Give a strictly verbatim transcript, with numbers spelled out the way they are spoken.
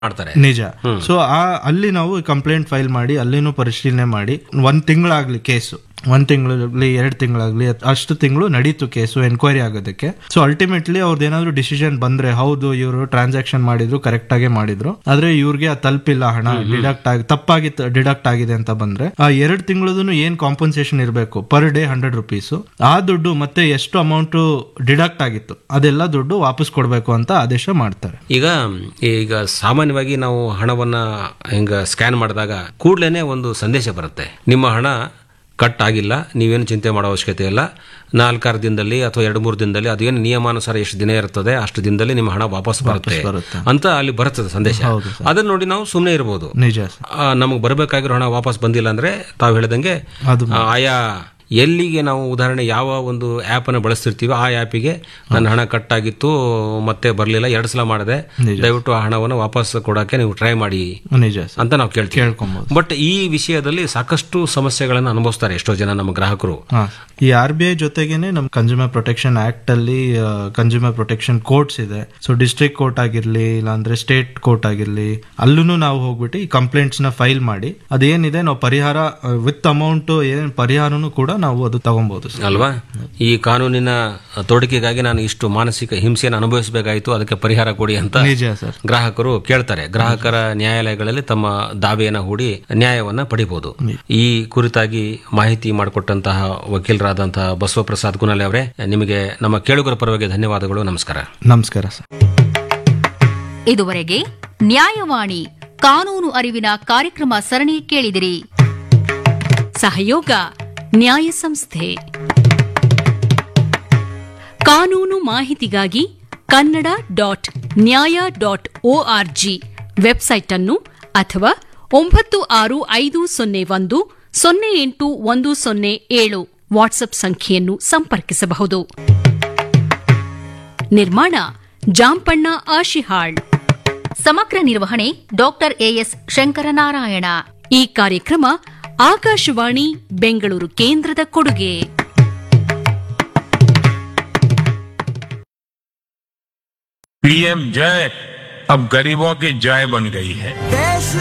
ಮಾಡ್ತಾರೆ ನಿಜ. ಸೊ ಆ ಅಲ್ಲಿ ನಾವು ಕಂಪ್ಲೇಂಟ್ ಫೈಲ್ ಮಾಡಿ ಅಲ್ಲಿನೂ ಪರಿಶೀಲನೆ ಮಾಡಿ ಒಂದ್ ತಿಂಗಳಾಗ್ಲಿ ಕೇಸು, ಒಂದ್ ತಿಂಗಳಾಗ್ಲಿ ಎರಡ್ ತಿಂಗಳಾಗ್ಲಿ ಅಷ್ಟು ತಿಂಗಳು ನಡೀತು ಕೇಸು ಎನ್ಕ್ವೈರಿ ಆಗೋದಕ್ಕೆ. ಸೊ ಅಲ್ಟಿಮೇಟ್ಲಿ ಅವ್ರದ್ದು ಏನಾದ್ರು ಡಿಸಿಷನ್ ಬಂದ್ರೆ ಹೌದು ಇವರು ಟ್ರಾನ್ಸಾಕ್ಷನ್ ಮಾಡಿದ್ರು ಕರೆಕ್ಟ್ ಆಗಿ ಮಾಡಿದ್ರು, ಆದ್ರೆ ಇವ್ರಿಗೆ ತಲುಪಿಲ್ಲ ಹಣ, ಡಿಡಕ್ಟ್ ಆಗಿ ತಪ್ಪಾಗಿ ಡಿಡಕ್ಟ್ ಆಗಿದೆ ಅಂತ ಬಂದ್ರೆ ಆ ಎರಡ್ ತಿಂಗಳದೂ ಏನ್ ಕಾಂಪನ್ಸೇಷನ್ ಇರಬೇಕು ಪರ್ ಡೇ ಹಂಡ್ರೆಡ್ ರುಪೀಸ್, ಆ ದುಡ್ಡು ಮತ್ತೆ ಎಷ್ಟು ಅಮೌಂಟ್ ಡಿಡಕ್ಟ್ ಆಗಿತ್ತು ಅದೆಲ್ಲ ದುಡ್ಡು ವಾಪಸ್ ಕೊಡ್ಬೇಕು ಅಂತ ಆದೇಶ ಮಾಡ್ತಾರೆ. ಈಗ ಈಗ ಸಾಮಾನ್ಯವಾಗಿ ನಾವು ಹಣವನ್ನ ಹಿಂಗ ಸ್ಕ್ಯಾನ್ ಮಾಡಿದಾಗ ಕೂಡ್ಲೇನೆ ಒಂದು ಸಂದೇಶ ಬರುತ್ತೆ, ನಿಮ್ಮ ಹಣ ಕಟ್ ಆಗಿಲ್ಲ, ನೀವೇನು ಚಿಂತೆ ಮಾಡೋ ಅವಶ್ಯಕತೆ ಇಲ್ಲ, ನಾಲ್ಕಾರು ದಿನದಲ್ಲಿ ಅಥವಾ ಎರಡು ಮೂರು ದಿನದಲ್ಲಿ ಅದೇನು ನಿಯಮಾನುಸಾರ ಎಷ್ಟು ದಿನ ಇರ್ತದೆ ಅಷ್ಟು ದಿನದಲ್ಲಿ ನಿಮ್ಮ ಹಣ ವಾಪಸ್ ಬರುತ್ತೆ ಅಂತ ಅಲ್ಲಿ ಬರುತ್ತದೆ ಸಂದೇಶ. ಅದನ್ನ ನೋಡಿ ನಾವು ಸುಮ್ಮನೆ ಇರಬಹುದು. ನಮಗೆ ಬರಬೇಕಾಗಿರೋ ಹಣ ವಾಪಸ್ ಬಂದಿಲ್ಲ ಅಂದ್ರೆ ತಾವು ಹೇಳಿದಂಗೆ ಆಯಾ ಎಲ್ಲಿಗೆ ನಾವು ಉದಾಹರಣೆ ಯಾವ ಒಂದು ಆ್ಯಪ್ ಅನ್ನು ಬಳಸ್ತಿರ್ತೀವಿ ಆ ಆ್ಯಪಿಗೆ ನನ್ನ ಹಣ ಕಟ್ ಆಗಿತ್ತು ಮತ್ತೆ ಬರಲಿಲ್ಲ, ಎರಡು ಸಲ ಮಾಡಿದೆ, ದಯವಿಟ್ಟು ಆ ಹಣವನ್ನು ವಾಪಸ್ ಕೊಡೋಕೆ ನೀವು ಟ್ರೈ ಮಾಡಿ ಅಂತ ನಾವು ಕೇಳ್ತೀವಿ. ಬಟ್ ಈ ವಿಷಯದಲ್ಲಿ ಸಾಕಷ್ಟು ಸಮಸ್ಯೆಗಳನ್ನು ಅನುಭವಿಸ್ತಾರೆ ಎಷ್ಟೋ ಜನ ನಮ್ಮ ಗ್ರಾಹಕರು. ಈ ಆರ್ ಬಿ ಐ ಜೊತೆಗೇನೆ ನಮ್ ಕನ್ಸ್ಯೂಮರ್ ಪ್ರೊಟೆಕ್ಷನ್ ಆಕ್ಟ್ ಅಲ್ಲಿ ಕನ್ಸ್ಯೂಮರ್ ಪ್ರೊಟೆಕ್ಷನ್ ಕೋರ್ಟ್ಸ್ ಇದೆ. ಸೊ ಡಿಸ್ಟ್ರಿಕ್ಟ್ ಕೋರ್ಟ್ ಆಗಿರ್ಲಿ ಇಲ್ಲಾಂದ್ರೆ ಸ್ಟೇಟ್ ಕೋರ್ಟ್ ಆಗಿರ್ಲಿ ಅಲ್ಲೂ ನಾವು ಹೋಗ್ಬಿಟ್ಟು ಈ ಕಂಪ್ಲೇಂಟ್ಸ್ ನ ಫೈಲ್ ಮಾಡಿ ಅದೇನಿದೆ ನಾವು ಪರಿಹಾರ ವಿತ್ ಅಮೌಂಟ್ ಏನ್ ಪರಿಹಾರನು ಕೂಡ ನಾವು ಅದು ತಗೊಬಹುದು ಅಲ್ವಾ. ಈ ಕಾನೂನಿನ ತೊಡಕಿಗಾಗಿ ನಾನು ಇಷ್ಟು ಮಾನಸಿಕ ಹಿಂಸೆಯನ್ನು ಅನುಭವಿಸಬೇಕಾಯಿತು, ಅದಕ್ಕೆ ಪರಿಹಾರ ಕೊಡಿ ಅಂತ ಗ್ರಾಹಕರು ಕೇಳ್ತಾರೆ. ಗ್ರಾಹಕರ ನ್ಯಾಯಾಲಯಗಳಲ್ಲಿ ತಮ್ಮ ದಾವೆಯನ್ನು ಹೂಡಿ ನ್ಯಾಯವನ್ನ ಪಡಿಬಹುದು. ಈ ಕುರಿತಾಗಿ ಮಾಹಿತಿ ಮಾಡಿಕೊಟ್ಟಂತಹ ವಕೀಲರಾದಂತಹ ಬಸವಪ್ರಸಾದ್ ಗುನಲೆ ಅವರೇ, ನಿಮಗೆ ನಮ್ಮ ಕೇಳುಗರ ಪರವಾಗಿ ಧನ್ಯವಾದಗಳು. ನಮಸ್ಕಾರ. ನಮಸ್ಕಾರ ಸರ್. ಇದುವರೆಗೆ ನ್ಯಾಯವಾಣಿ ಕಾನೂನು ಅರಿವಿನ ಕಾರ್ಯಕ್ರಮ ಸರಣಿ ಕೇಳಿದಿರಿ. ಸಹಯೋಗ ನ್ಯಾಯ ಸಂಸ್ಥೆ. ಕಾನೂನು ಮಾಹಿತಿಗಾಗಿ ಕನ್ನಡ ಡಾಟ್ ನ್ಯಾಯ ಡಾಟ್ ಒಆರ್ಜಿ ವೆಬ್ಸೈಟ್ ಅನ್ನು ಅಥವಾ ಒಂಬತ್ತು ಆರು ಐದು ಸೊನ್ನೆ ಒಂದು ಸೊನ್ನೆ ಎಂಟು ಒಂದು ಸೊನ್ನೆ ಏಳು ವಾಟ್ಸ್ಆಪ್ ಸಂಖ್ಯೆಯನ್ನು ಸಂಪರ್ಕಿಸಬಹುದು. ನಿರ್ಮಾಣ ಜಾಂಪಣ್ಣ ಆಶಿಹಾಳ್. ಸಮಗ್ರ ನಿರ್ವಹಣೆ ಡಾಕ್ಟರ್ ಎಎಸ್ ಶಂಕರನಾರಾಯಣ. ಈ ಕಾರ್ಯಕ್ರಮ ಆಕಾಶವಾಣಿ ಬೆಂಗಳೂರು ಕೇಂದ್ರದ ಕೊಡುಗೆ. पीएम जय अब गरीबों की जय बन गई है.